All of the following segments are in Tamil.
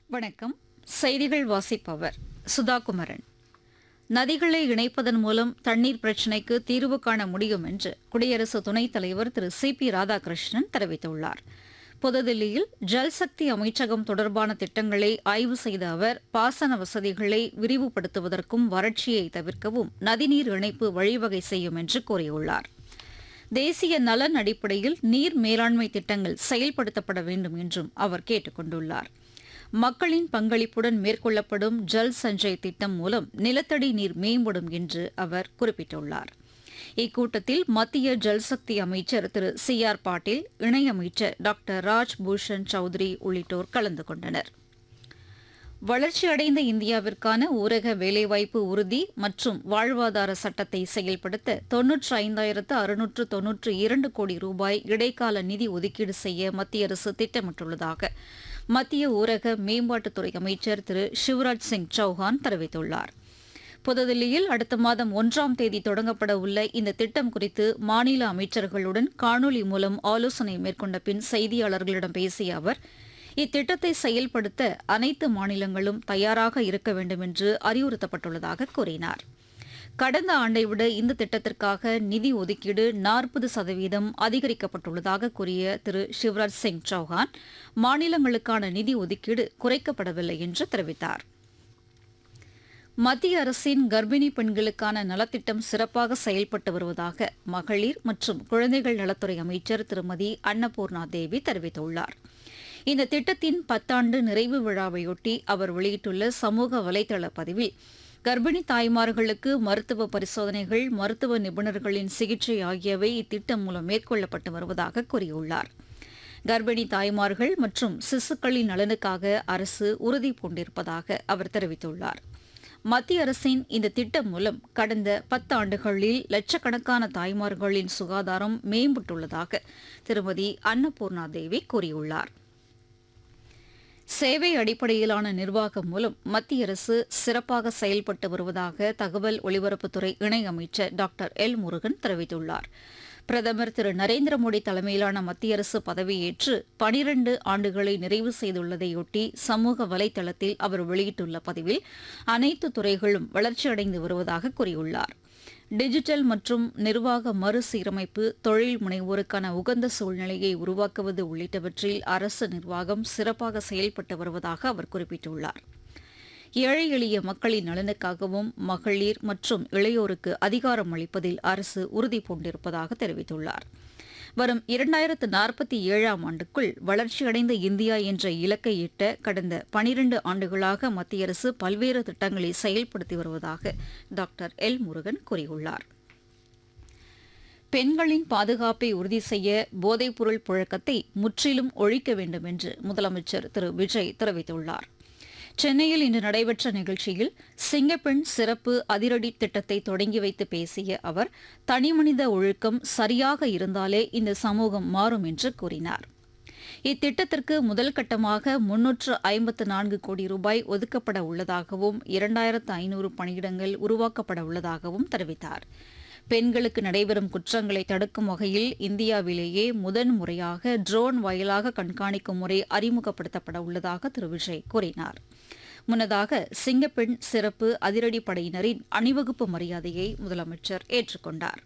வணக்கம். செய்திகள் வாசிப்பவர் சுதாகுமரன். நதிகளை இணைப்பதன் மூலம் தண்ணீர் பிரச்சினைக்கு தீர்வு காண முடியும் என்று குடியரசு துணைத் தலைவர் திரு சி.பி. ராதாகிருஷ்ணன் தெரிவித்துள்ளார். புதுதில்லியில் ஜல்சக்தி அமைச்சகம் தொடர்பான திட்டங்களை ஆய்வு செய்த அவர் பாசன வசதிகளை விரிவுபடுத்துவதற்கும் வறட்சியை தவிர்க்கவும் நதிநீர் இணைப்பு வழிவகை செய்யும் என்று கூறியுள்ளார். தேசிய நலன் அடிப்படையில் நீர் மேலாண்மை திட்டங்கள் செயல்படுத்தப்பட வேண்டும் என்றும் அவர் கேட்டுக் கொண்டுள்ளார். மக்களின் பங்களிப்புடன் மேற்கொள்ளப்படும் ஜல் சஞ்சய் திட்டம் மூலம் நிலத்தடி நீர் மேம்படும் என்று அவர் குறிப்பிட்டுள்ளார். இக்கூட்டத்தில் மத்திய ஜல்சக்தி அமைச்சர் திரு சி ஆர் பாட்டீல், இணையமைச்சர் டாக்டர் ராஜ் பூஷன் சௌத்ரி உள்ளிட்டோர் கலந்து கொண்டனர். வளர்ச்சியடைந்த இந்தியாவிற்கான ஊரக வேலைவாய்ப்பு உறுதி மற்றும் வாழ்வாதார சட்டத்தை செயல்படுத்த 95,692 கோடி ரூபாய் இடைக்கால நிதி ஒதுக்கீடு செய்ய மத்திய அரசு திட்டமிட்டுள்ளதாக மத்திய ஊரக மேம்பாட்டுத்துறை அமைச்சர் திரு சிவராஜ் சிங் சௌஹான் தெரிவித்துள்ளார். புதுதில்லியில் அடுத்த மாதம் 1ஆம் தேதி தொடங்கப்பட உள்ள இந்த திட்டம் குறித்து மாநில அமைச்சர்களுடன் காணொலி மூலம் ஆலோசனை மேற்கொண்ட பின் செய்தியாளர்களிடம் பேசிய அவர், இத்திட்டத்தை செயல்படுத்த அனைத்து மாநிலங்களும் தயாராக இருக்க வேண்டும் என்று அறிவுறுத்தப்பட்டுள்ளதாக கூறினார். கடந்த ஆண்டை விட இந்த திட்டத்திற்காக நிதி ஒதுக்கீடு 40% அதிகரிக்கப்பட்டுள்ளதாக கூறிய திரு சிவராஜ் சிங் சௌஹான், மாநிலங்களுக்கான நிதி ஒதுக்கீடு குறைக்கப்படவில்லை என்று தெரிவித்தார். மத்திய அரசின் கர்ப்பிணி பெண்களுக்கான நலத்திட்டம் சிறப்பாக செயல்பட்டு வருவதாக மகளிர் மற்றும் குழந்தைகள் நலத்துறை அமைச்சர் திருமதி அன்னபூர்ணா தேவி தெரிவித்துள்ளார். இந்த திட்டத்தின் 10 ஆண்டு நிறைவு விழாவையொட்டி அவர் வெளியிட்டுள்ள சமூக வலைதள பதிவில், கர்ப்பிணி தாய்மார்களுக்கு மருத்துவ பரிசோதனைகள், மருத்துவ நிபுணர்களின் சிகிச்சை ஆகியவை இத்திட்டம் மூலம் மேற்கொள்ளப்பட்டு வருவதாக கூறியுள்ளார். கர்ப்பிணி தாய்மார்கள் மற்றும் சிசுக்களின் நலனுக்காக அரசு உறுதி பூண்டிருப்பதாக அவர் தெரிவித்துள்ளார். மத்திய அரசின் இந்த திட்டம் மூலம் கடந்த 10 ஆண்டுகளில் லட்சக்கணக்கான தாய்மார்களின் சுகாதாரம் மேம்பட்டுள்ளதாக திருமதி அன்னபூர்ணா தேவி கூறியுள்ளார். சேவை அடிப்படையிலான நிர்வாகம் மூலம் மத்திய அரசு சிறப்பாக செயல்பட்டு வருவதாக தகவல் ஒலிபரப்புத்துறை இணையமைச்சர் டாக்டர் எல் முருகன் தெரிவித்துள்ளார். பிரதமர் திரு நரேந்திர மோடி தலைமையிலான மத்திய அரசு பதவியேற்று 12 ஆண்டுகளை நிறைவு செய்துள்ளதையொட்டி சமூக வலைதளத்தில் அவர் வெளியிட்டுள்ள பதிவில், அனைத்து துறைகளும் வளர்ச்சியடைந்து வருவதாக கூறியுள்ளார். டிஜிட்டல் மற்றும் நிர்வாக மறுசீரமைப்பு, தொழில் முனைவோருக்கான உகந்த சூழ்நிலையை உருவாக்குவது உள்ளிட்டவற்றில் அரசு நிர்வாகம் சிறப்பாக செயல்பட்டு வருவதாக அவர் குறிப்பிட்டுள்ளார். ஏழை எளிய மக்களின் நலனுக்காகவும் மகளிர் மற்றும் இளையோருக்கு அதிகாரம் அளிப்பதில் அரசு உறுதி பூண்டிருப்பதாக தெரிவித்துள்ளார். வரும் 2047ஆம் ஆண்டுக்குள் வளர்ச்சியடைந்த இந்தியா என்ற இலக்கை எட்ட கடந்த 12 ஆண்டுகளாக மத்திய அரசு பல்வேறு திட்டங்களை செயல்படுத்தி வருவதாக டாக்டர் எல் முருகன் கூறியுள்ளார். பெண்களின் பாதுகாப்பை உறுதி செய்ய போதைப்பொருள் புழக்கத்தை முற்றிலும் ஒழிக்க வேண்டும் என்று முதலமைச்சர் திரு விஜய் தெரிவித்துள்ளார். சென்னையில் இன்று நடைபெற்ற நிகழ்ச்சியில் சிங்கப்பெண் சிறப்பு அதிரடி திட்டத்தை தொடங்கி வைத்து பேசிய அவர், தனிமனித ஒழுக்கம் சரியாக இருந்தாலே இந்த சமூகம் மாறும் என்று கூறினார். இத்திட்டத்திற்கு முதல் கட்டமாக 354 கோடி ரூபாய் ஒதுக்கப்பட உள்ளதாகவும் 2500 பணியிடங்கள் உருவாக்கப்பட உள்ளதாகவும் தெரிவித்தார். பெண்களுக்கு நடைபெறும் குற்றங்களை தடுக்கும் வகையில் இந்தியாவிலேயே முதன்முறையாக ட்ரோன் வாயிலாக கண்காணிக்கும் முறை அறிமுகப்படுத்தப்பட உள்ளதாக திரு விஜய் கூறினார். முன்னதாக சிங்கப்பெண் சிறப்பு அதிரடி படையினரின் அணிவகுப்பு மரியாதையை முதலமைச்சர் ஏற்றுக்கொண்டார்.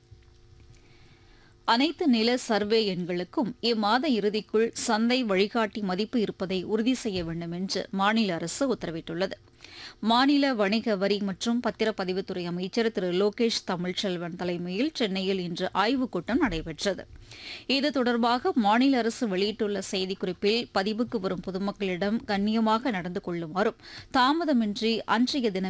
அனைத்து நில சர்வே எண்களுக்கும் இம்மாத இறுதிக்குள் சந்தை வழிகாட்டி மதிப்பு இருப்பதை உறுதி செய்ய வேண்டும் என்று மாநில அரசு உத்தரவிட்டுள்ளது. மாநில வணிக வரி மற்றும் பத்திரப்பதிவுத்துறை அமைச்சர் திரு லோகேஷ் தமிழ்ச்செல்வன் தலைமையில் சென்னையில் இன்று ஆய்வுக் கூட்டம் நடைபெற்றது. இது தொடர்பாக மாநில அரசு வெளியிட்டுள்ள செய்திக்குறிப்பில், பதிவுக்கு வரும் பொதுமக்களிடம் கண்ணியமாக நடந்து கொள்ளுமாறும் தாமதமின்றி அன்றைய தினம்